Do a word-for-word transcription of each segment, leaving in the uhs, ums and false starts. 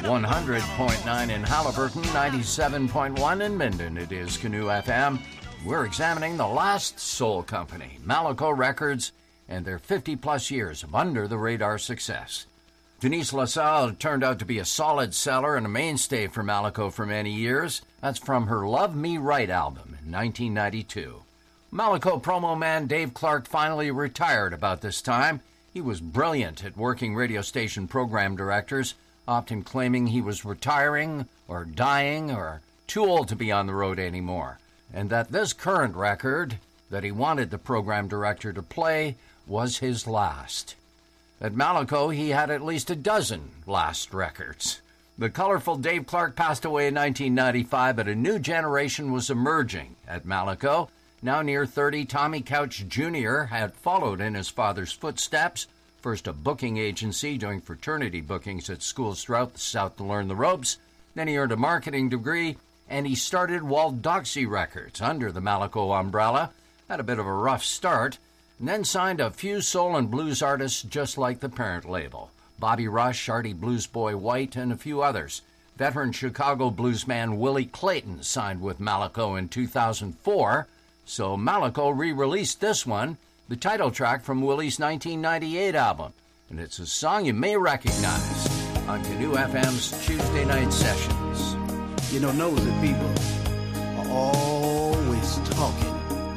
one hundred point nine in Halliburton, ninety-seven point one in Minden. It is Canoe F M. We're examining the last soul company, Malaco Records, and their fifty-plus years of under-the-radar success. Denise LaSalle turned out to be a solid seller and a mainstay for Malaco for many years. That's from her Love Me Right album in nineteen ninety-two. Malaco promo man Dave Clark finally retired about this time. He was brilliant at working radio station program directors, often claiming he was retiring or dying or too old to be on the road anymore, and that this current record that he wanted the program director to play was his last. At Malaco, he had at least a dozen last records. The colorful Dave Clark passed away in nineteen ninety-five, but a new generation was emerging at Malaco. Now near thirty, Tommy Couch Junior had followed in his father's footsteps, first a booking agency doing fraternity bookings at schools throughout the South to learn the ropes. Then he earned a marketing degree, and he started Walt Doxey Records under the Malaco umbrella. Had a bit of a rough start, and then signed a few soul and blues artists just like the parent label. Bobby Rush, Artie Blues Boy White, and a few others. Veteran Chicago bluesman Willie Clayton signed with Malaco in two thousand four, so Malaco re-released this one, the title track from Willie's nineteen ninety-eight album, and it's a song you may recognize on Canoe F M's Tuesday Night Sessions. You know, nosy people are always talking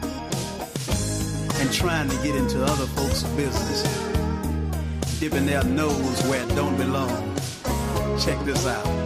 and trying to get into other folks' business, dipping their nose where it don't belong. Check this out.